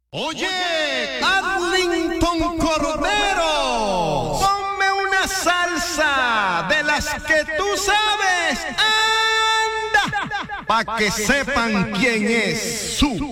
Oye, Arlington Cordero, ponme una salsa de las que tú sabes. Anda, pa' que sepan quién es su